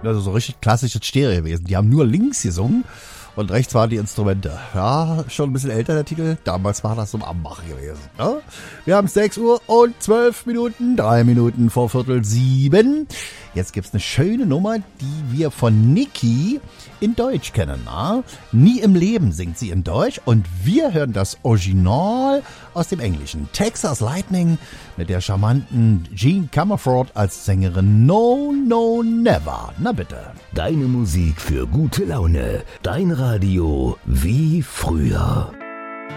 Also so richtig klassisches Stereowesen. Die haben nur links gesungen und rechts waren die Instrumente. Ja, schon ein bisschen älter der Titel. Damals war das so am Machen gewesen. Ja? Wir haben 6 Uhr und 12 Minuten, 3 Minuten vor 6:45. Jetzt gibt's eine schöne Nummer, die wir von Niki in Deutsch kennen. Na? Nie im Leben singt sie in Deutsch und wir hören das Original aus dem Englischen. Texas Lightning mit der charmanten Jean Comerford als Sängerin. No, no, never. Na bitte. Deine Musik für gute Laune. Dein Radio wie früher.